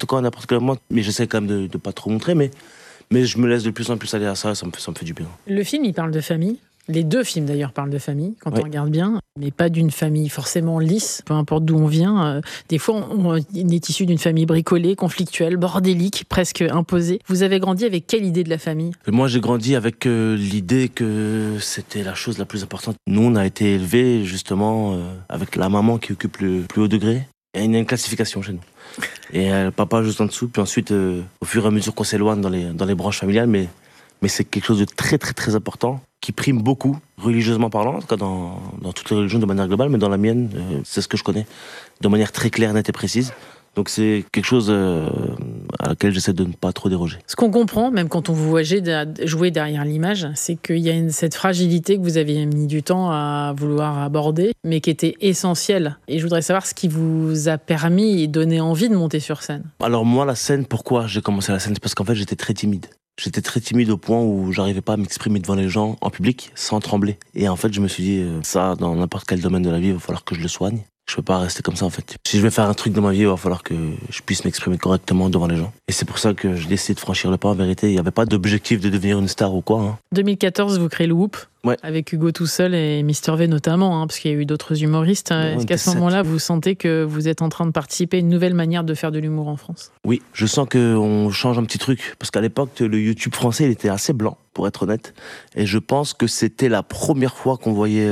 quand, n'importe quel moment. Mais j'essaie quand même de pas trop montrer, mais je me laisse de plus en plus aller à ça, ça me fait du bien. Le film, il parle de famille. Les deux films d'ailleurs parlent de famille, quand on regarde bien, mais pas d'une famille forcément lisse, peu importe d'où on vient. Des fois, on est issu d'une famille bricolée, conflictuelle, bordélique, presque imposée. Vous avez grandi avec quelle idée de la famille ? Moi, j'ai grandi avec l'idée que c'était la chose la plus importante. Nous, on a été élevés justement avec la maman qui occupe le plus haut degré. Et il y a une classification chez nous. Et le papa juste en dessous, puis ensuite, au fur et à mesure qu'on s'éloigne dans les branches familiales, mais c'est quelque chose de très très très important, qui prime beaucoup, religieusement parlant, en tout cas dans toutes les religions de manière globale, mais dans la mienne, c'est ce que je connais, de manière très claire, nette et précise. Donc c'est quelque chose à laquelle j'essaie de ne pas trop déroger. Ce qu'on comprend, même quand on vous voit jouer derrière l'image, c'est qu'il y a cette fragilité que vous avez mis du temps à vouloir aborder, mais qui était essentielle. Et je voudrais savoir ce qui vous a permis et donné envie de monter sur scène. Alors moi, la scène, pourquoi j'ai commencé la scène ? C'est parce qu'en fait, j'étais très timide. J'étais très timide au point où j'arrivais pas à m'exprimer devant les gens en public sans trembler. Et en fait, je me suis dit, ça, dans n'importe quel domaine de la vie, il va falloir que je le soigne. Je peux pas rester comme ça, en fait. Si je vais faire un truc dans ma vie, il va falloir que je puisse m'exprimer correctement devant les gens. Et c'est pour ça que j'ai décidé de franchir le pas. En vérité, il n'y avait pas d'objectif de devenir une star ou quoi. 2014, vous créez le Whoop. Ouais. Avec Hugo tout seul et Mister V notamment, parce qu'il y a eu d'autres humoristes. Est-ce qu'à ce moment-là, vous sentez que vous êtes en train de participer à une nouvelle manière de faire de l'humour en France ? Oui, je sens qu'on change un petit truc. Parce qu'à l'époque, le YouTube français, il était assez blanc, pour être honnête. Et je pense que c'était la première fois qu'on voyait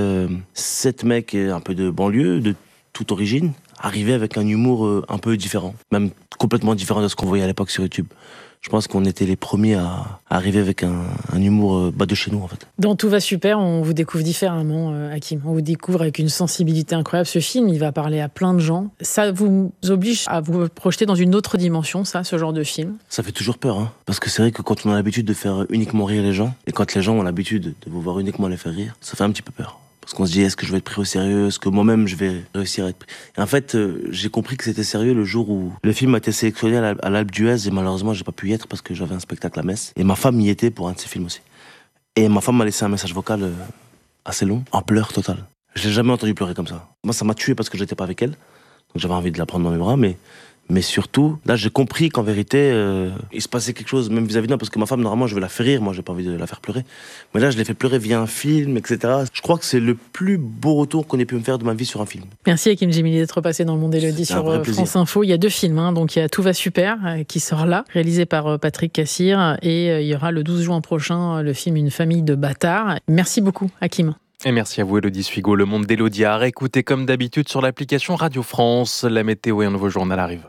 7 mecs un peu de banlieue, de toute origine, arriver avec un humour un peu différent. Même complètement différent de ce qu'on voyait à l'époque sur YouTube. Je pense qu'on était les premiers à arriver avec un humour de chez nous, en fait. Dans Tout va super, on vous découvre différemment, Hakim. On vous découvre avec une sensibilité incroyable. Ce film, il va parler à plein de gens. Ça vous oblige à vous projeter dans une autre dimension, ce genre de film ? Ça fait toujours peur, hein. Parce que c'est vrai que quand on a l'habitude de faire uniquement rire les gens, et quand les gens ont l'habitude de vous voir uniquement les faire rire, ça fait un petit peu peur. Parce qu'on se dit, est-ce que je vais être pris au sérieux ? Est-ce que moi-même, je vais réussir à être pris ? Et en fait, j'ai compris que c'était sérieux le jour où le film a été sélectionné à l'Alpe d'Huez, et malheureusement, j'ai pas pu y être parce que j'avais un spectacle à Metz. Et ma femme y était pour un de ses films aussi. Et ma femme m'a laissé un message vocal assez long, en pleurs total. Je l'ai jamais entendu pleurer comme ça. Moi, ça m'a tué parce que j'étais pas avec elle. Donc j'avais envie de la prendre dans mes bras, mais surtout, là, j'ai compris qu'en vérité, il se passait quelque chose, même vis-à-vis de moi, parce que ma femme, normalement, je vais la faire rire, moi, j'ai pas envie de la faire pleurer. Mais là, je l'ai fait pleurer via un film, etc. Je crois que c'est le plus beau retour qu'on ait pu me faire de ma vie sur un film. Merci Hakim Djemili d'être passé dans Le Monde Élodie sur France Info. Il y a 2 films, donc il y a Tout va super, qui sort là, réalisé par Patrick Cassir, et il y aura le 12 juin prochain le film Une famille de bâtards. Merci beaucoup, Hakim. Et merci à vous, Élodie Suigo. Le Monde d'Élodie à réécouter comme d'habitude sur l'application Radio France. La météo et un nouveau journal arrivent.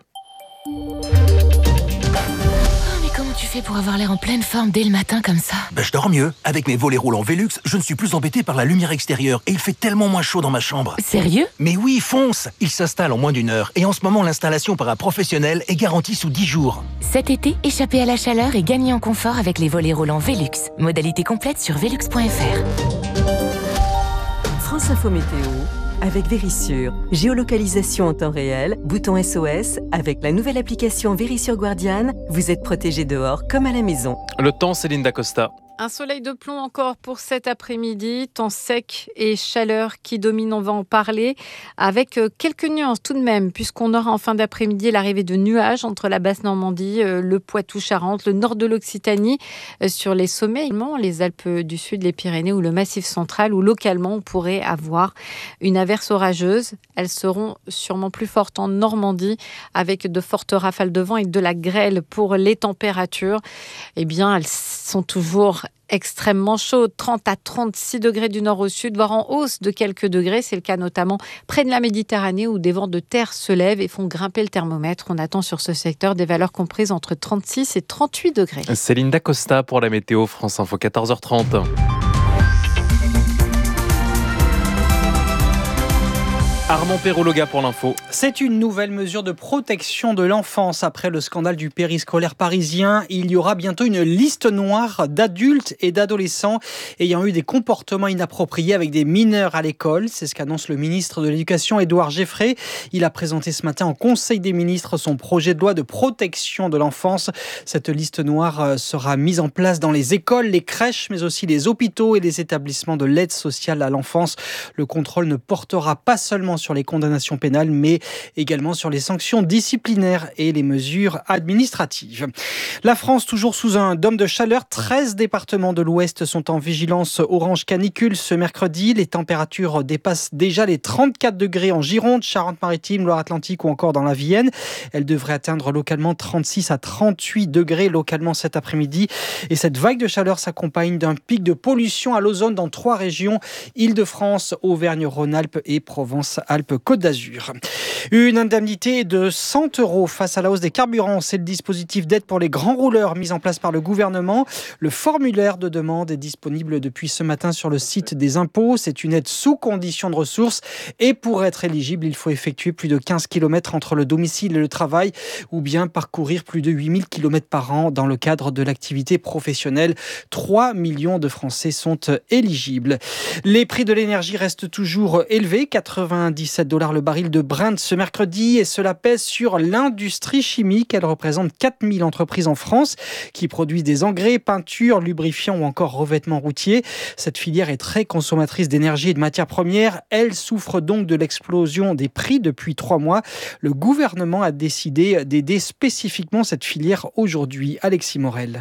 Mais comment tu fais pour avoir l'air en pleine forme dès le matin comme ça ? Je dors mieux. Avec mes volets roulants Velux, je ne suis plus embêté par la lumière extérieure et il fait tellement moins chaud dans ma chambre. Sérieux ? Mais oui, fonce ! Il s'installe en moins d'1 heure et en ce moment, l'installation par un professionnel est garantie sous 10 jours. Cet été, échappez à la chaleur et gagnez en confort avec les volets roulants Velux. Modalité complète sur velux.fr. France Info Météo avec Vérissure. Géolocalisation en temps réel, bouton SOS. Avec la nouvelle application Vérissure Guardian, vous êtes protégé dehors comme à la maison. Le temps, Céline Dacosta. Un soleil de plomb encore pour cet après-midi, temps sec et chaleur qui domine, on va en parler, avec quelques nuances tout de même, puisqu'on aura en fin d'après-midi l'arrivée de nuages entre la Basse-Normandie, le Poitou-Charentes, le nord de l'Occitanie, sur les sommets, les Alpes du Sud, les Pyrénées ou le Massif central, où localement on pourrait avoir une averse orageuse. Elles seront sûrement plus fortes en Normandie, avec de fortes rafales de vent et de la grêle. Pour les températures, elles sont toujours extrêmement chaude, 30 à 36 degrés du nord au sud, voire en hausse de quelques degrés. C'est le cas notamment près de la Méditerranée où des vents de terre se lèvent et font grimper le thermomètre. On attend sur ce secteur des valeurs comprises entre 36 et 38 degrés. Céline Dacosta pour la météo, France Info 14h30. Armand Perrologa pour l'info. C'est une nouvelle mesure de protection de l'enfance. Après le scandale du périscolaire parisien, il y aura bientôt une liste noire d'adultes et d'adolescents ayant eu des comportements inappropriés avec des mineurs à l'école. C'est ce qu'annonce le ministre de l'Éducation, Édouard Geffray. Il a présenté ce matin en Conseil des ministres son projet de loi de protection de l'enfance. Cette liste noire sera mise en place dans les écoles, les crèches, mais aussi les hôpitaux et les établissements de l'aide sociale à l'enfance. Le contrôle ne portera pas seulement sur les condamnations pénales, mais également sur les sanctions disciplinaires et les mesures administratives. La France, toujours sous un dôme de chaleur. 13 départements de l'Ouest sont en vigilance orange canicule ce mercredi. Les températures dépassent déjà les 34 degrés en Gironde, Charente-Maritime, Loire-Atlantique ou encore dans la Vienne. Elles devraient atteindre localement 36 à 38 degrés localement cet après-midi. Et cette vague de chaleur s'accompagne d'un pic de pollution à l'ozone dans 3 régions, Île-de-France, Auvergne-Rhône-Alpes et Provence-Alpes-Côte d'Azur. Une indemnité de 100 € face à la hausse des carburants. C'est le dispositif d'aide pour les grands rouleurs mis en place par le gouvernement. Le formulaire de demande est disponible depuis ce matin sur le site des impôts. C'est une aide sous condition de ressources et pour être éligible, il faut effectuer plus de 15 km entre le domicile et le travail ou bien parcourir plus de 8000 km par an dans le cadre de l'activité professionnelle. 3 millions de Français sont éligibles. Les prix de l'énergie restent toujours élevés, 97 $ le baril de Brent ce mercredi, et cela pèse sur l'industrie chimique. Elle représente 4000 entreprises en France qui produisent des engrais, peintures, lubrifiants ou encore revêtements routiers. Cette filière est très consommatrice d'énergie et de matières premières. Elle souffre donc de l'explosion des prix depuis 3 mois. Le gouvernement a décidé d'aider spécifiquement cette filière aujourd'hui. Alexis Morel.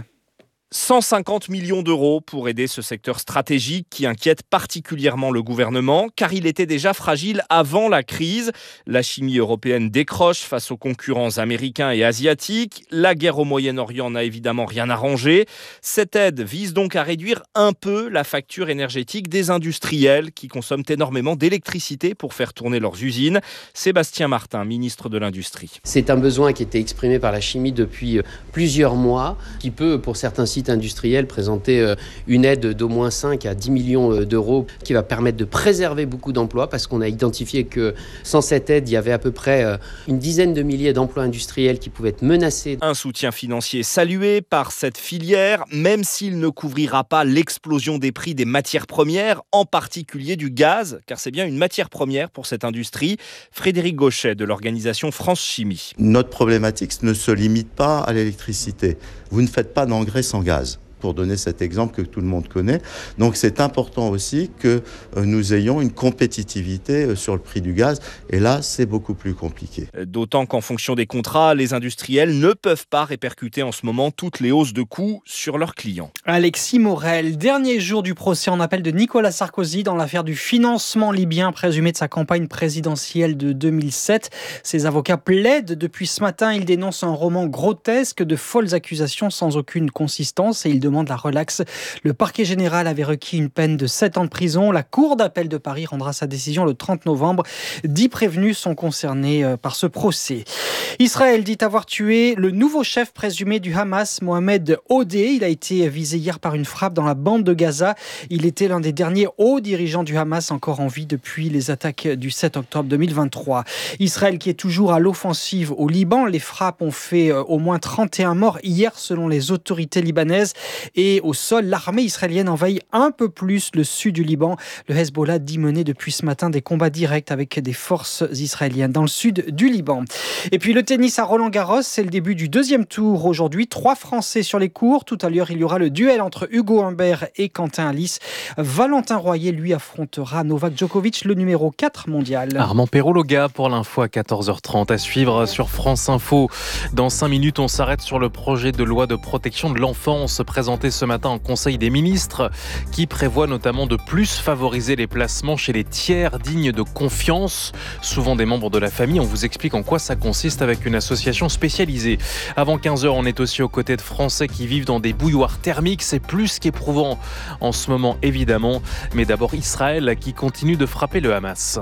150 millions d'euros pour aider ce secteur stratégique qui inquiète particulièrement le gouvernement, car il était déjà fragile avant la crise. La chimie européenne décroche face aux concurrents américains et asiatiques. La guerre au Moyen-Orient n'a évidemment rien arrangé. Cette aide vise donc à réduire un peu la facture énergétique des industriels qui consomment énormément d'électricité pour faire tourner leurs usines. Sébastien Martin, ministre de l'Industrie. C'est un besoin qui était exprimé par la chimie depuis plusieurs mois, qui peut, pour certains sites industriels, présenter une aide d'au moins 5 à 10 millions d'euros qui va permettre de préserver beaucoup d'emplois, parce qu'on a identifié que sans cette aide, il y avait à peu près une dizaine de milliers d'emplois industriels qui pouvaient être menacés. Un soutien financier salué par cette filière, même s'il ne couvrira pas l'explosion des prix des matières premières, en particulier du gaz, car c'est bien une matière première pour cette industrie. Frédéric Gauchet de l'organisation France Chimie. Notre problématique ne se limite pas à l'électricité. Vous ne faites pas d'engrais sans gaz, pour donner cet exemple que tout le monde connaît. Donc c'est important aussi que nous ayons une compétitivité sur le prix du gaz. Et là, c'est beaucoup plus compliqué. D'autant qu'en fonction des contrats, les industriels ne peuvent pas répercuter en ce moment toutes les hausses de coûts sur leurs clients. Alexis Morel, dernier jour du procès en appel de Nicolas Sarkozy dans l'affaire du financement libyen présumé de sa campagne présidentielle de 2007. Ses avocats plaident depuis ce matin. Ils dénoncent un roman grotesque de folles accusations sans aucune consistance et ils demande la relaxe. Le parquet général avait requis une peine de 7 ans de prison. La Cour d'appel de Paris rendra sa décision le 30 novembre. 10 prévenus sont concernés par ce procès. Israël dit avoir tué le nouveau chef présumé du Hamas, Mohamed Odeh. Il a été visé hier par une frappe dans la bande de Gaza. Il était l'un des derniers hauts dirigeants du Hamas encore en vie depuis les attaques du 7 octobre 2023. Israël qui est toujours à l'offensive au Liban. Les frappes ont fait au moins 31 morts hier selon les autorités libanaises. Et au sol, l'armée israélienne envahit un peu plus le sud du Liban. Le Hezbollah dit mener depuis ce matin des combats directs avec des forces israéliennes dans le sud du Liban. Et puis le tennis à Roland-Garros, c'est le début du 2e tour aujourd'hui. 3 Français sur les cours. Tout à l'heure, il y aura le duel entre Hugo Humbert et Quentin Halys. Valentin Royer, lui, affrontera Novak Djokovic, le numéro 4 mondial. Armand Perrault-Loga pour l'info à 14h30 à suivre sur France Info. Dans 5 minutes, on s'arrête sur le projet de loi de protection de l'enfance présenté ce matin en Conseil des ministres qui prévoit notamment de plus favoriser les placements chez les tiers dignes de confiance, souvent des membres de la famille. On vous explique en quoi ça consiste avec une association spécialisée. Avant 15h, on est aussi aux côtés de Français qui vivent dans des bouilloires thermiques. C'est plus qu'éprouvant en ce moment, évidemment. Mais d'abord, Israël qui continue de frapper le Hamas.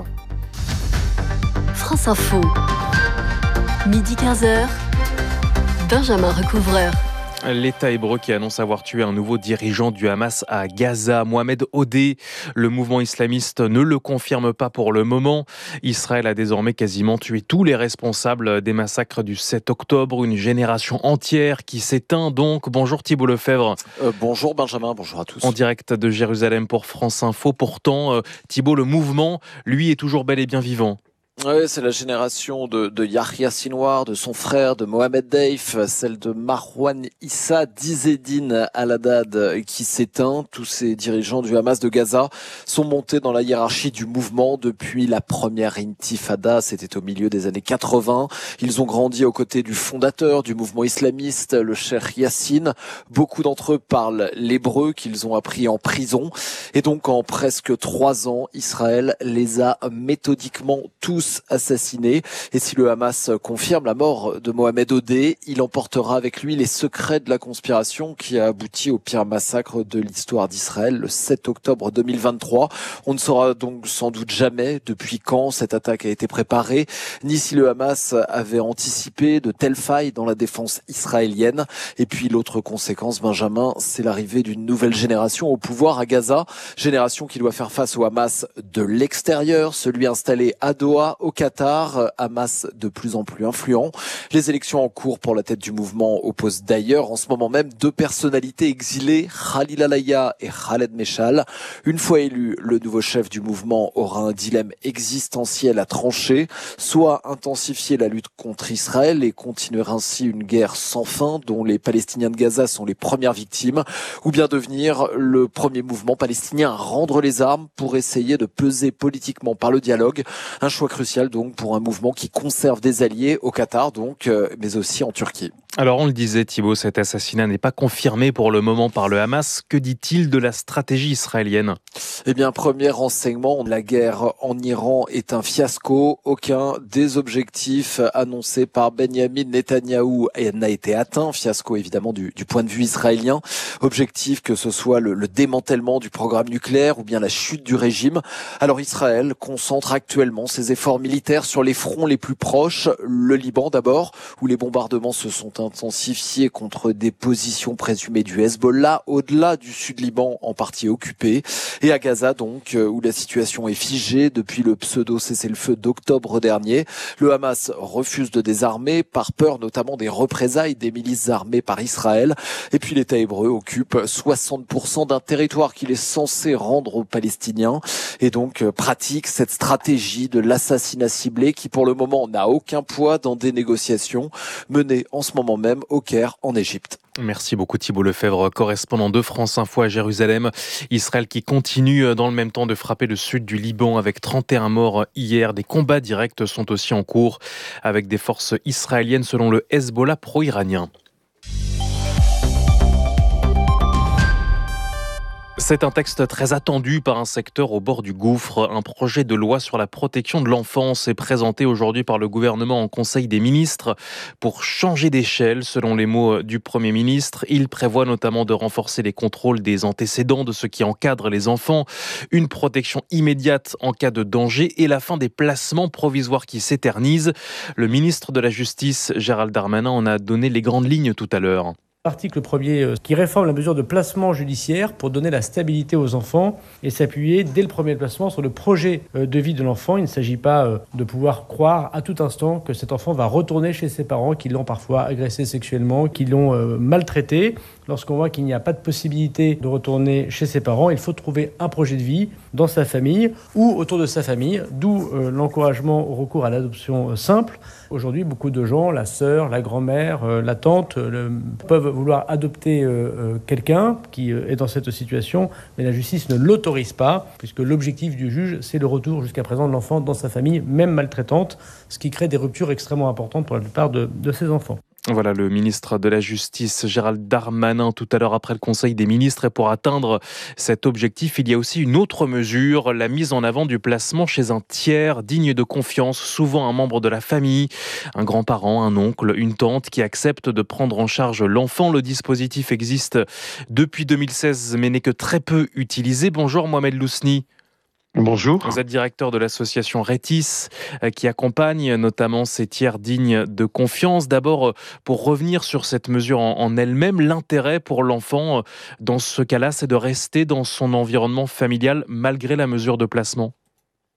France Info, midi 15h, Benjamin Recouvreur. L'État hébreu qui annonce avoir tué un nouveau dirigeant du Hamas à Gaza, Mohamed Odeh. Le mouvement islamiste ne le confirme pas pour le moment. Israël a désormais quasiment tué tous les responsables des massacres du 7 octobre. Une génération entière qui s'éteint donc. Bonjour Thibault Lefebvre. Bonjour Benjamin, bonjour à tous. En direct de Jérusalem pour France Info. Pourtant, Thibault, le mouvement, lui, est toujours bel et bien vivant. Oui, c'est la génération de Yahya Sinwar, de son frère, de Mohamed Deif, celle de Marwan Issa, d'Izzeddine Al-Haddad qui s'éteint. Tous ces dirigeants du Hamas de Gaza sont montés dans la hiérarchie du mouvement depuis la première intifada, c'était au milieu des années 80. Ils ont grandi aux côtés du fondateur du mouvement islamiste, le cheikh Yassine. Beaucoup d'entre eux parlent l'hébreu qu'ils ont appris en prison. Et donc en presque 3 ans, Israël les a méthodiquement tous assassinés. Et si le Hamas confirme la mort de Mohamed Odeh, il emportera avec lui les secrets de la conspiration qui a abouti au pire massacre de l'histoire d'Israël le 7 octobre 2023. On ne saura donc sans doute jamais depuis quand cette attaque a été préparée, ni si le Hamas avait anticipé de telles failles dans la défense israélienne. Et puis l'autre conséquence, Benjamin, c'est l'arrivée d'une nouvelle génération au pouvoir à Gaza, génération qui doit faire face au Hamas de l'extérieur, celui installé à Doha, au Qatar, Hamas de plus en plus influent. Les élections en cours pour la tête du mouvement opposent d'ailleurs en ce moment même 2 personnalités exilées, Khalil Alaya et Khaled Meshal. Une fois élu, le nouveau chef du mouvement aura un dilemme existentiel à trancher, soit intensifier la lutte contre Israël et continuer ainsi une guerre sans fin dont les Palestiniens de Gaza sont les premières victimes, ou bien devenir le premier mouvement palestinien à rendre les armes pour essayer de peser politiquement par le dialogue. Un choix crucial donc pour un mouvement qui conserve des alliés au Qatar donc, mais aussi en Turquie. Alors on le disait Thibaut, cet assassinat n'est pas confirmé pour le moment par le Hamas. Que dit-il de la stratégie israélienne ? Eh bien, premier renseignement, la guerre en Iran est un fiasco. Aucun des objectifs annoncés par Benyamin Netanyahou n'a été atteint. Fiasco évidemment du point de vue israélien. Objectif que ce soit le démantèlement du programme nucléaire ou bien la chute du régime. Alors Israël concentre actuellement ses efforts militaires sur les fronts les plus proches. Le Liban d'abord, où les bombardements se sont intensifiés contre des positions présumées du Hezbollah, au-delà du sud Liban en partie occupé. Et à Gaza donc, où la situation est figée depuis le pseudo-cessez-le-feu d'octobre dernier. Le Hamas refuse de désarmer, par peur notamment des représailles des milices armées par Israël. Et puis l'État hébreu occupe 60% d'un territoire qu'il est censé rendre aux Palestiniens. Et donc pratique cette stratégie de l'assassinat ciblé qui pour le moment n'a aucun poids dans des négociations menées en ce moment même au Caire en Égypte. Merci beaucoup Thibaut Lefebvre, correspondant de France Info à Jérusalem. Israël qui continue dans le même temps de frapper le sud du Liban avec 31 morts hier. Des combats directs sont aussi en cours avec des forces israéliennes selon le Hezbollah pro-iranien. C'est un texte très attendu par un secteur au bord du gouffre. Un projet de loi sur la protection de l'enfance est présenté aujourd'hui par le gouvernement en Conseil des ministres pour changer d'échelle, selon les mots du Premier ministre. Il prévoit notamment de renforcer les contrôles des antécédents de ceux qui encadrent les enfants, une protection immédiate en cas de danger et la fin des placements provisoires qui s'éternisent. Le ministre de la Justice, Gérald Darmanin, en a donné les grandes lignes tout à l'heure. L'article 1er qui réforme la mesure de placement judiciaire pour donner la stabilité aux enfants et s'appuyer dès le premier placement sur le projet de vie de l'enfant. Il ne s'agit pas de pouvoir croire à tout instant que cet enfant va retourner chez ses parents qui l'ont parfois agressé sexuellement, qui l'ont maltraité. Lorsqu'on voit qu'il n'y a pas de possibilité de retourner chez ses parents, il faut trouver un projet de vie dans sa famille ou autour de sa famille, d'où l'encouragement au recours à l'adoption simple. Aujourd'hui, beaucoup de gens, la sœur, la grand-mère, la tante, peuvent vouloir adopter quelqu'un qui est dans cette situation, mais la justice ne l'autorise pas, puisque l'objectif du juge, c'est le retour jusqu'à présent de l'enfant dans sa famille, même maltraitante, ce qui crée des ruptures extrêmement importantes pour la plupart de ces enfants. Voilà le ministre de la Justice, Gérald Darmanin, tout à l'heure après le Conseil des ministres. Et pour atteindre cet objectif, il y a aussi une autre mesure, la mise en avant du placement chez un tiers digne de confiance, souvent un membre de la famille, un grand-parent, un oncle, une tante qui accepte de prendre en charge l'enfant. Le dispositif existe depuis 2016 mais n'est que très peu utilisé. Bonjour Mohamed Lousni. Bonjour. Vous êtes directeur de l'association Rétis qui accompagne notamment ces tiers dignes de confiance. D'abord, pour revenir sur cette mesure en elle-même, l'intérêt pour l'enfant dans ce cas-là, c'est de rester dans son environnement familial malgré la mesure de placement.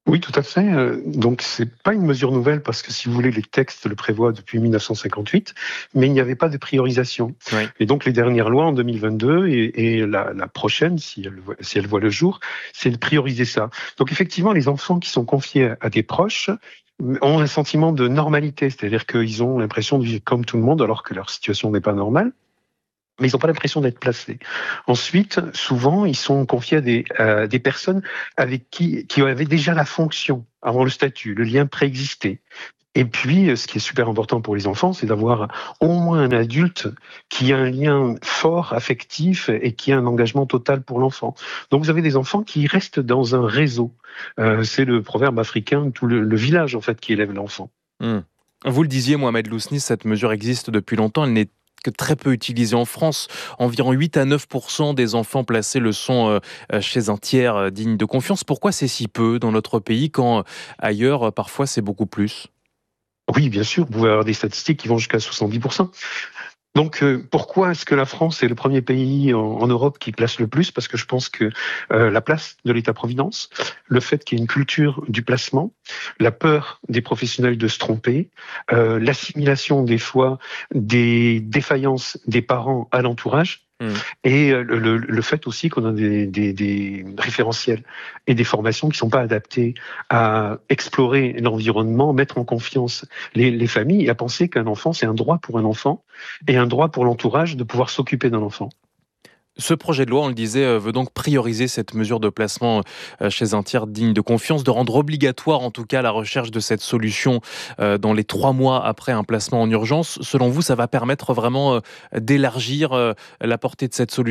Oui, tout à fait. Donc, c'est pas une mesure nouvelle parce que, si vous voulez, les textes le prévoient depuis 1958, mais il n'y avait pas de priorisation. Oui. Et donc, les dernières lois en 2022 et la prochaine, si elle voit le jour, c'est de prioriser ça. Donc, effectivement, les enfants qui sont confiés à des proches ont un sentiment de normalité, c'est-à-dire qu'ils ont l'impression de vivre comme tout le monde alors que leur situation n'est pas normale. Mais ils n'ont pas l'impression d'être placés. Ensuite, souvent, ils sont confiés à des personnes avec qui avaient déjà la fonction avant le statut, le lien préexistait. Et puis, ce qui est super important pour les enfants, c'est d'avoir au moins un adulte qui a un lien fort, affectif, et qui a un engagement total pour l'enfant. Donc, vous avez des enfants qui restent dans un réseau. C'est le proverbe africain, tout le village, en fait, qui élève l'enfant. Vous le disiez, Mohamed Lousnis, cette mesure existe depuis longtemps. Elle n'est que très peu utilisée en France. Environ 8 à 9% des enfants placés le sont chez un tiers digne de confiance. Pourquoi c'est si peu dans notre pays quand ailleurs, parfois, c'est beaucoup plus ? Oui, bien sûr, vous pouvez avoir des statistiques qui vont jusqu'à 70%. Donc, pourquoi est-ce que la France est le premier pays en Europe qui place le plus ? Parce que je pense que la place de l'État-providence, le fait qu'il y ait une culture du placement, la peur des professionnels de se tromper, l'assimilation des fois des défaillances des parents à l'entourage, et le fait aussi qu'on a des référentiels et des formations qui ne sont pas adaptées à explorer l'environnement, mettre en confiance les familles et à penser qu'un enfant, c'est un droit pour un enfant et un droit pour l'entourage de pouvoir s'occuper d'un enfant. Ce projet de loi, on le disait, veut donc prioriser cette mesure de placement chez un tiers digne de confiance, de rendre obligatoire en tout cas la recherche de cette solution dans les 3 mois après un placement en urgence. Selon vous, ça va permettre vraiment d'élargir la portée de cette solution ?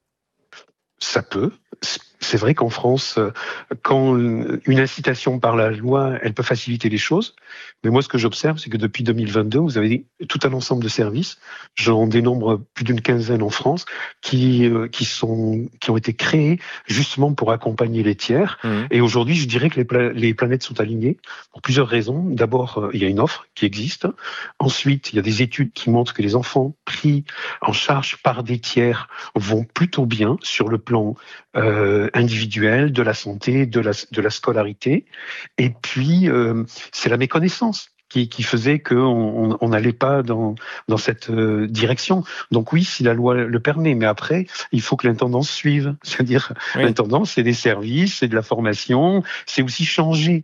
Ça peut. C'est vrai qu'en France, quand une incitation par la loi, elle peut faciliter les choses. Mais moi, ce que j'observe, c'est que depuis 2022, vous avez tout un ensemble de services. J'en dénombre plus d'une quinzaine en France qui ont été créés justement pour accompagner les tiers. Et aujourd'hui, je dirais que les planètes sont alignées pour plusieurs raisons. D'abord, il y a une offre qui existe. Ensuite, il y a des études qui montrent que les enfants pris en charge par des tiers vont plutôt bien sur le plan individuel, de la santé, de la scolarité. Et puis, c'est la méconnaissance qui faisait qu'on n'allait pas dans cette direction. Donc oui, si la loi le permet, mais après, il faut que l'intendance suive. C'est-à-dire, l'intendance, c'est des services, c'est de la formation, c'est aussi changer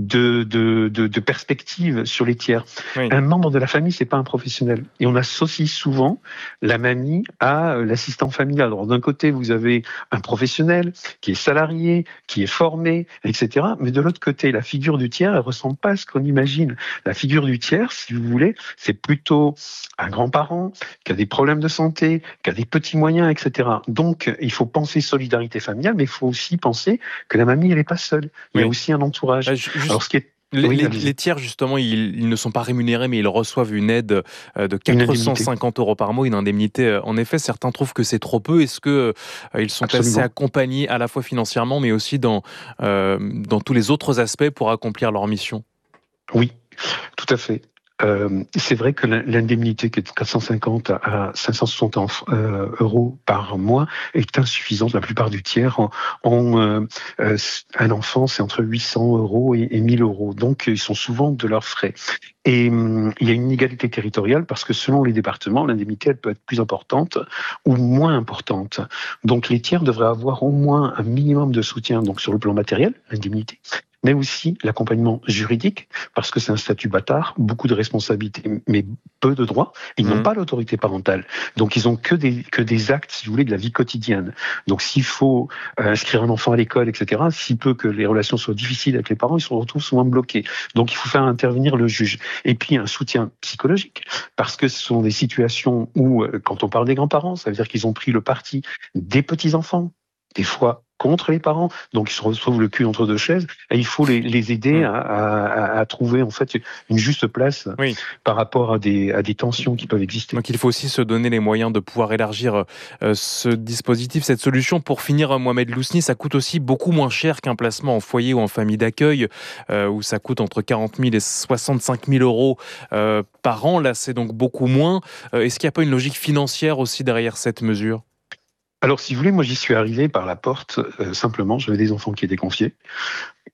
de perspective sur les tiers. Un membre de la famille, c'est pas un professionnel. Et on associe souvent la mamie à l'assistant familial. Alors d'un côté, vous avez un professionnel qui est salarié, qui est formé, etc. Mais de l'autre côté, la figure du tiers, elle ressemble pas à ce qu'on imagine. La figure du tiers, si vous voulez, c'est plutôt un grand-parent qui a des problèmes de santé, qui a des petits moyens, etc. Donc, il faut penser solidarité familiale, mais il faut aussi penser que la mamie, elle n'est pas seule. Il y a aussi un entourage. Alors, les tiers, justement, ils ne sont pas rémunérés, mais ils reçoivent une aide de 450 € par mois, une indemnité. En effet, certains trouvent que c'est trop peu. Est-ce qu'ils sont assez accompagnés à la fois financièrement, mais aussi dans tous les autres aspects pour accomplir leur mission ? Oui, tout à fait. C'est vrai que l'indemnité qui est de 450 à 560 € par mois est insuffisante. La plupart du tiers ont un enfant, c'est entre 800 € et 1000 €. Donc, ils sont souvent de leurs frais. Et il y a une inégalité territoriale parce que selon les départements, l'indemnité elle peut être plus importante ou moins importante. Donc, les tiers devraient avoir au moins un minimum de soutien, donc sur le plan matériel, l'indemnité, mais aussi l'accompagnement juridique, parce que c'est un statut bâtard, beaucoup de responsabilités, mais peu de droits. Ils n'ont pas l'autorité parentale. Donc, ils ont que des actes, si vous voulez, de la vie quotidienne. Donc, s'il faut inscrire un enfant à l'école, etc., si peu que les relations soient difficiles avec les parents, ils se retrouvent souvent bloqués. Donc, il faut faire intervenir le juge. Et puis, un soutien psychologique, parce que ce sont des situations où, quand on parle des grands-parents, ça veut dire qu'ils ont pris le parti des petits-enfants, des fois contre les parents, donc ils se retrouvent le cul entre deux chaises, et il faut les aider à trouver en fait une juste place par rapport à des tensions qui peuvent exister. Donc il faut aussi se donner les moyens de pouvoir élargir ce dispositif, cette solution. Pour finir, Mohamed Lousnis, ça coûte aussi beaucoup moins cher qu'un placement en foyer ou en famille d'accueil, où ça coûte entre 40 000 et 65 000 € par an. Là, c'est donc beaucoup moins. Est-ce qu'il n'y a pas une logique financière aussi derrière cette mesure ? Alors, si vous voulez, moi, j'y suis arrivé par la porte, simplement. J'avais des enfants qui étaient confiés.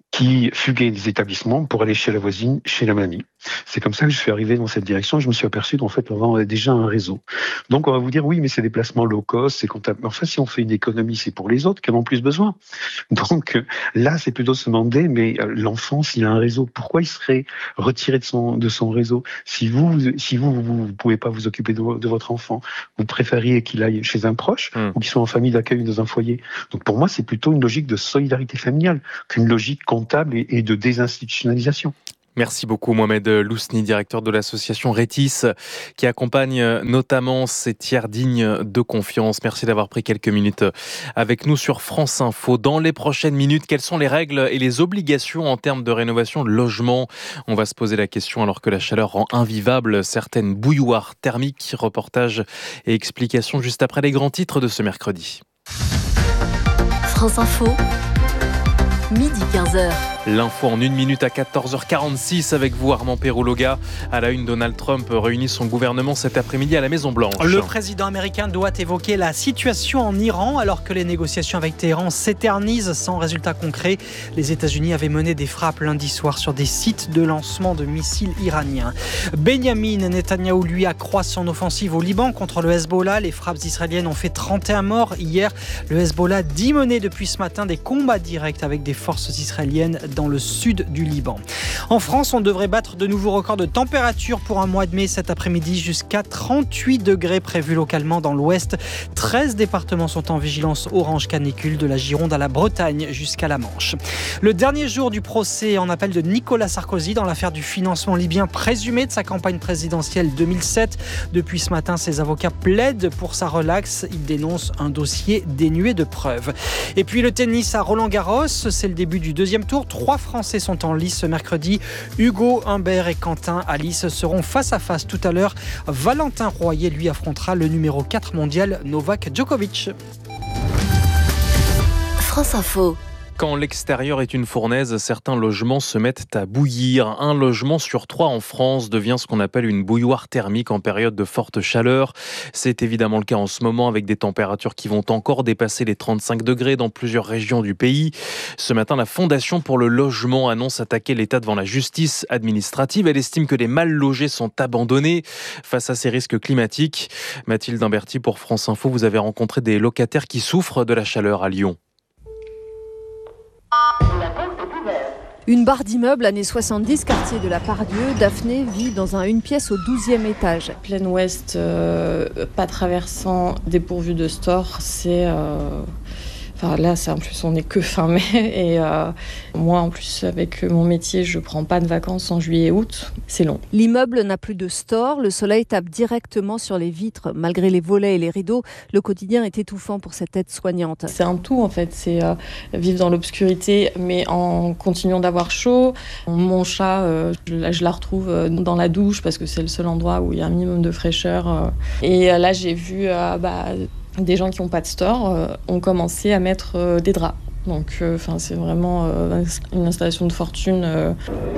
qui fuguaient des établissements pour aller chez la voisine, chez la mamie. C'est comme ça que je suis arrivé dans cette direction. Je me suis aperçu qu'en fait, on avait déjà un réseau. Donc, on va vous dire, oui, mais c'est des placements low cost, c'est comptable. Enfin, si on fait une économie, c'est pour les autres qui en ont plus besoin. Donc, là, c'est plutôt se demander, mais l'enfant, s'il a un réseau, pourquoi il serait retiré de son réseau? Si vous pouvez pas vous occuper de votre enfant, vous préfériez qu'il aille chez un proche ou qu'il soit en famille d'accueil dans un foyer. Donc, pour moi, c'est plutôt une logique de solidarité familiale qu'une logique comptable et de désinstitutionnalisation. Merci beaucoup Mohamed Lousni, directeur de l'association Rétis, qui accompagne notamment ces tiers dignes de confiance. Merci d'avoir pris quelques minutes avec nous sur France Info. Dans les prochaines minutes, quelles sont les règles et les obligations en termes de rénovation de logement? On va se poser la question alors que la chaleur rend invivable certaines bouilloires thermiques. Reportage et explications juste après les grands titres de ce mercredi. France Info, midi 15h. L'info en 1 minute à 14h46 avec vous Armand Perrouloga. À la une, Donald Trump réunit son gouvernement cet après-midi à la Maison-Blanche. Le président américain doit évoquer la situation en Iran alors que les négociations avec Téhéran s'éternisent sans résultat concret. Les États-Unis avaient mené des frappes lundi soir sur des sites de lancement de missiles iraniens. Benyamin Netanyahou, lui, accroît son offensive au Liban contre le Hezbollah. Les frappes israéliennes ont fait 31 morts hier. Le Hezbollah dit mener depuis ce matin des combats directs avec des forces israéliennes dans le sud du Liban. En France, on devrait battre de nouveaux records de température pour un mois de mai cet après-midi, jusqu'à 38 degrés prévus localement dans l'ouest. 13 départements sont en vigilance orange canicule, de la Gironde à la Bretagne jusqu'à la Manche. Le dernier jour du procès en appel de Nicolas Sarkozy dans l'affaire du financement libyen présumé de sa campagne présidentielle 2007. Depuis ce matin, ses avocats plaident pour sa relaxe. Ils dénoncent un dossier dénué de preuves. Et puis le tennis à Roland-Garros, c'est le début du deuxième tour. 3 Français sont en lice ce mercredi. Hugo Humbert et Quentin Alice seront face à face tout à l'heure. Valentin Royer, lui, affrontera le numéro 4 mondial Novak Djokovic. France Info. Quand l'extérieur est une fournaise, certains logements se mettent à bouillir. 1 logement sur 3 en France devient ce qu'on appelle une bouilloire thermique en période de forte chaleur. C'est évidemment le cas en ce moment avec des températures qui vont encore dépasser les 35 degrés dans plusieurs régions du pays. Ce matin, la Fondation pour le logement annonce attaquer l'État devant la justice administrative. Elle estime que les mal logés sont abandonnés face à ces risques climatiques. Mathilde Imberti pour France Info, vous avez rencontré des locataires qui souffrent de la chaleur à Lyon. Une barre d'immeubles années 70, quartier de la Pardieu. Daphné vit dans une pièce au 12e étage. Plein ouest, pas traversant, dépourvu de store, c'est... Enfin là, en plus, on n'est que fin mai. Et moi, en plus, avec mon métier, je ne prends pas de vacances en juillet et août. C'est long. L'immeuble n'a plus de store. Le soleil tape directement sur les vitres. Malgré les volets et les rideaux, le quotidien est étouffant pour cette aide-soignante. C'est un tout, en fait. C'est vivre dans l'obscurité, mais en continuant d'avoir chaud. Mon chat, je la retrouve dans la douche parce que c'est le seul endroit où il y a un minimum de fraîcheur. Et là, j'ai vu... des gens qui n'ont pas de store ont commencé à mettre des draps. Donc c'est vraiment une installation de fortune.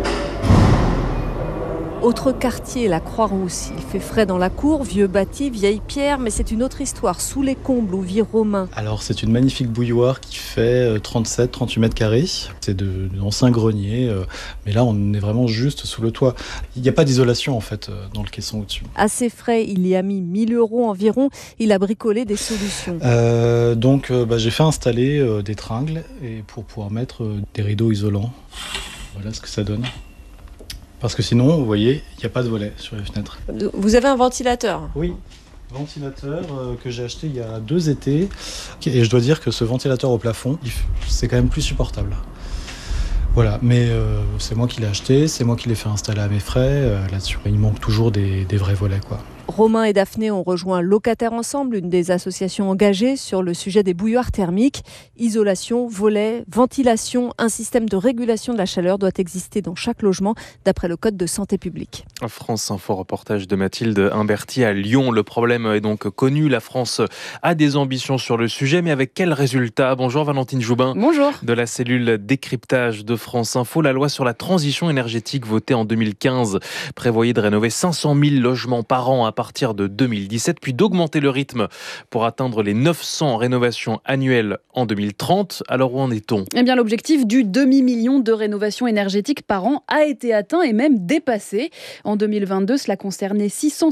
Autre quartier, la Croix-Rousse. Il fait frais dans la cour, vieux bâti, vieille pierre, mais c'est une autre histoire. Sous les combles où vit Romain. Alors c'est une magnifique bouilloire qui fait 37-38 mètres carrés. C'est d'anciens greniers, mais là on est vraiment juste sous le toit. Il n'y a pas d'isolation en fait dans le caisson au-dessus. Assez frais, il y a mis 1 000 € environ. Il a bricolé des solutions. Donc j'ai fait installer des tringles et pour pouvoir mettre des rideaux isolants. Voilà ce que ça donne. Parce que sinon, vous voyez, il n'y a pas de volet sur les fenêtres. Vous avez un ventilateur ? Oui, ventilateur que j'ai acheté il y a 2 étés. Et je dois dire que ce ventilateur au plafond, c'est quand même plus supportable. Voilà, mais c'est moi qui l'ai acheté, c'est moi qui l'ai fait installer à mes frais. Là-dessus, il manque toujours des vrais volets, quoi. Romain et Daphné ont rejoint Locataires Ensemble, une des associations engagées sur le sujet des bouilloires thermiques. Isolation, volets, ventilation, un système de régulation de la chaleur doit exister dans chaque logement, d'après le Code de santé publique. France Info, reportage de Mathilde Imberti à Lyon. Le problème est donc connu. La France a des ambitions sur le sujet, mais avec quels résultats ? Bonjour Valentine Joubin. Bonjour. De la cellule décryptage de France Info. La loi sur la transition énergétique votée en 2015 prévoyait de rénover 500 000 logements par an à partir de 2017, puis d'augmenter le rythme pour atteindre les 900 rénovations annuelles en 2030. Alors où en est-on ? Eh bien, l'objectif du demi-million de rénovations énergétiques par an a été atteint et même dépassé. En 2022, cela concernait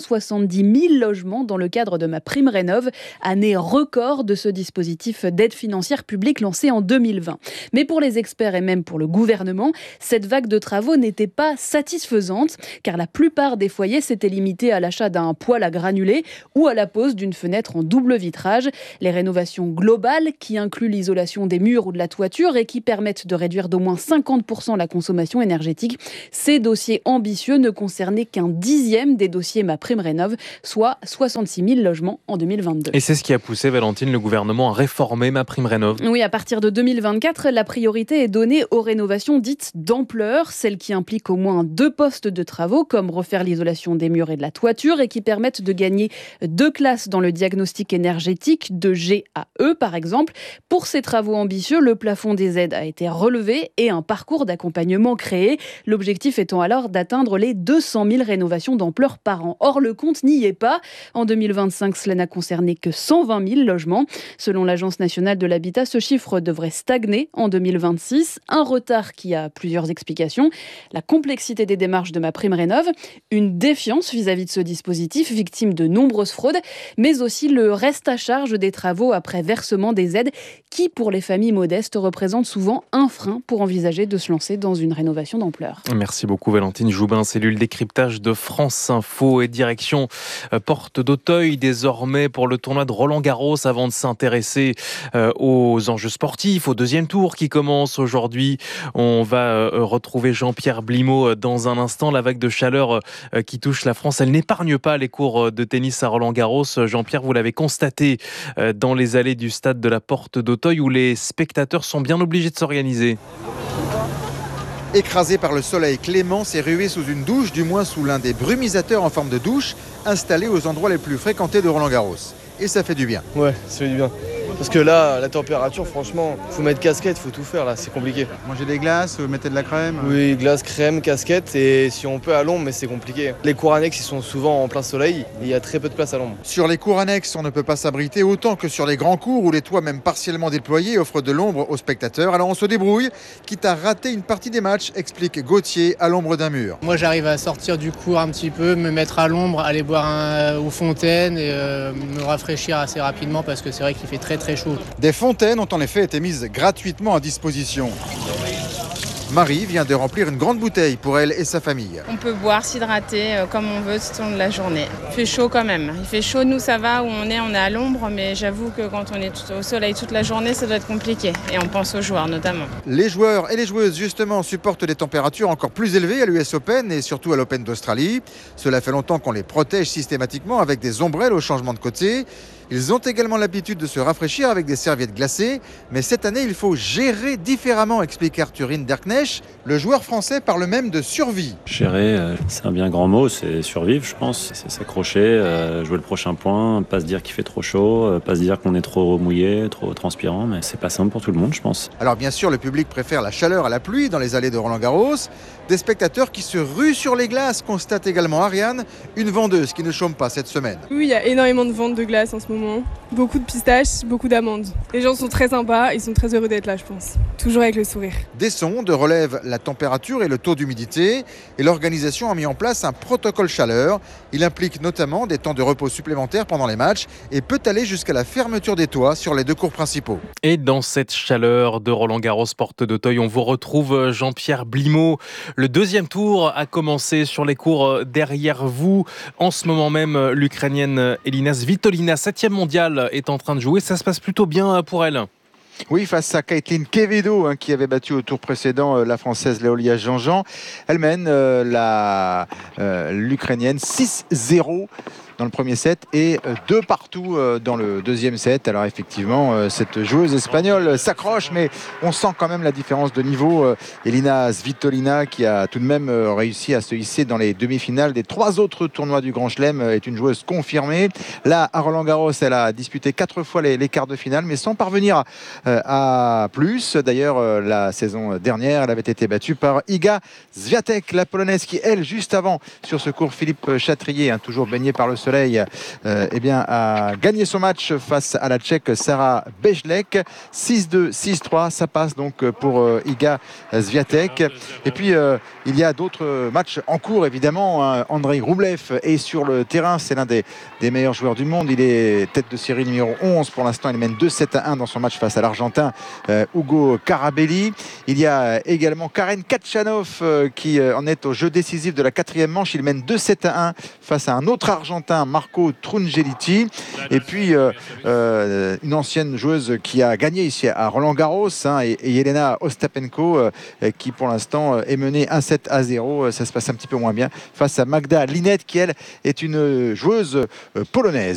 670 000 logements dans le cadre de MaPrimeRénov', année record de ce dispositif d'aide financière publique lancé en 2020. Mais pour les experts et même pour le gouvernement, cette vague de travaux n'était pas satisfaisante, car la plupart des foyers s'étaient limités à l'achat d'un poêle à granulés ou à la pose d'une fenêtre en double vitrage. Les rénovations globales, qui incluent l'isolation des murs ou de la toiture et qui permettent de réduire d'au moins 50% la consommation énergétique, ces dossiers ambitieux ne concernaient qu'un dixième des dossiers MaPrimeRénov', soit 66 000 logements en 2022. Et c'est ce qui a poussé, Valentine, le gouvernement à réformer MaPrimeRénov'. Oui, à partir de 2024, la priorité est donnée aux rénovations dites d'ampleur, celles qui impliquent au moins 2 postes de travaux, comme refaire l'isolation des murs et de la toiture, et qui permettent de gagner 2 classes dans le diagnostic énergétique, de G à E par exemple. Pour ces travaux ambitieux, le plafond des aides a été relevé et un parcours d'accompagnement créé. L'objectif étant alors d'atteindre les 200 000 rénovations d'ampleur par an. Or, le compte n'y est pas. En 2025, cela n'a concerné que 120 000 logements. Selon l'Agence nationale de l'habitat, ce chiffre devrait stagner en 2026. Un retard qui a plusieurs explications. La complexité des démarches de MaPrimeRénov', une défiance vis-à-vis de ce dispositif, victime de nombreuses fraudes, mais aussi le reste à charge des travaux après versement des aides qui, pour les familles modestes, représente souvent un frein pour envisager de se lancer dans une rénovation d'ampleur. Merci beaucoup Valentine Joubin, cellule décryptage de France Info et direction Porte d'Auteuil désormais pour le tournoi de Roland-Garros avant de s'intéresser aux enjeux sportifs, au deuxième tour qui commence aujourd'hui. On va retrouver Jean-Pierre Blimaud dans un instant. La vague de chaleur qui touche la France, elle n'épargne pas les cours de tennis à Roland-Garros. Jean-Pierre, vous l'avez constaté dans les allées du stade de la Porte d'Auteuil où les spectateurs sont bien obligés de s'organiser. Écrasé par le soleil, Clément s'est rué sous une douche, du moins sous l'un des brumisateurs en forme de douche, installés aux endroits les plus fréquentés de Roland-Garros. Et ça fait du bien. Ouais, ça fait du bien. Parce que là, la température, franchement, faut mettre casquette, faut tout faire là, c'est compliqué. Manger des glaces, mettez de la crème. Oui, glace, crème, casquette et si on peut à l'ombre, mais c'est compliqué. Les cours annexes, ils sont souvent en plein soleil, et il y a très peu de place à l'ombre. Sur les cours annexes, on ne peut pas s'abriter autant que sur les grands cours où les toits, même partiellement déployés, offrent de l'ombre aux spectateurs. Alors on se débrouille, quitte à rater une partie des matchs, explique Gauthier à l'ombre d'un mur. Moi j'arrive à sortir du cours un petit peu, me mettre à l'ombre, aller boire aux fontaines et me rafraîchir assez rapidement parce que c'est vrai qu'il fait très très chaud. Des fontaines ont en effet été mises gratuitement à disposition. Marie vient de remplir une grande bouteille pour elle et sa famille. On peut boire, s'hydrater comme on veut tout au long de la journée. Il fait chaud quand même. Il fait chaud, nous ça va, où on est à l'ombre, mais j'avoue que quand on est au soleil toute la journée, ça doit être compliqué. Et on pense aux joueurs notamment. Les joueurs et les joueuses justement supportent des températures encore plus élevées à l'US Open et surtout à l'Open d'Australie. Cela fait longtemps qu'on les protège systématiquement avec des ombrelles au changement de côté. Ils ont également l'habitude de se rafraîchir avec des serviettes glacées, mais cette année, il faut gérer différemment, explique Arthur Hinderknecht. Le joueur français parle même de survie. Gérer, c'est un bien grand mot, c'est survivre, je pense. C'est s'accrocher, jouer le prochain point, pas se dire qu'il fait trop chaud, pas se dire qu'on est trop mouillé, trop transpirant, mais c'est pas simple pour tout le monde, je pense. Alors bien sûr, le public préfère la chaleur à la pluie dans les allées de Roland-Garros. Des spectateurs qui se ruent sur les glaces, constate également Ariane, une vendeuse qui ne chôme pas cette semaine. Oui, il y a énormément de ventes de glace en ce moment. Beaucoup de pistaches, beaucoup d'amandes. Les gens sont très sympas, ils sont très heureux d'être là, je pense. Toujours avec le sourire. Des sondes relèvent la température et le taux d'humidité et l'organisation a mis en place un protocole chaleur. Il implique notamment des temps de repos supplémentaires pendant les matchs et peut aller jusqu'à la fermeture des toits sur les 2 cours principaux. Et dans cette chaleur de Roland-Garros Porte d'Auteuil, on vous retrouve Jean-Pierre Blimaud. Le deuxième tour a commencé sur les cours derrière vous. En ce moment même, l'Ukrainienne Elina Svitolina, 7e mondiale, est en train de jouer. Ça se passe plutôt bien pour elle. Oui, face à Caitlin Quevedo, qui avait battu au tour précédent la Française Léolia Jean-Jean. Elle mène l'Ukrainienne 6-0 dans le premier set et 2 partout dans le deuxième set. Alors effectivement, cette joueuse espagnole s'accroche, mais on sent quand même la différence de niveau. Elina Svitolina, qui a tout de même réussi à se hisser dans les demi-finales des 3 autres tournois du Grand Chelem, est une joueuse confirmée. Là, à Roland-Garros, elle a disputé 4 fois les quarts de finale, mais sans parvenir à plus. D'ailleurs, la saison dernière, elle avait été battue par Iga Swiatek, la Polonaise, qui, elle, juste avant, sur ce cours Philippe Chatrier, toujours baignée par le soleil, Soleil a gagné son match face à la Tchèque Sarah Bejlek. 6-2, 6-3, ça passe donc pour Iga Swiatek. Et puis il y a d'autres matchs en cours évidemment. Andrei Rublev est sur le terrain, c'est l'un des meilleurs joueurs du monde. Il est tête de série numéro 11 pour l'instant. Il mène 2-7-1 dans son match face à l'Argentin Hugo Carabelli. Il y a également Karen Khachanov qui en est au jeu décisif de la 4e manche. Il mène 2-7-1 face à un autre Argentin, Marco Trungeliti. Et puis une ancienne joueuse qui a gagné ici à Roland-Garros, et Jelena Ostapenko qui pour l'instant est menée 1-7-0. Ça se passe un petit peu moins bien face à Magda Linette qui elle est une joueuse polonaise.